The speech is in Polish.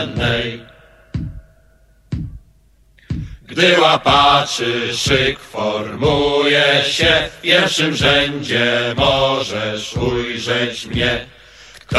Gdy łapaczy szyk formuje się, w pierwszym rzędzie możesz ujrzeć mnie.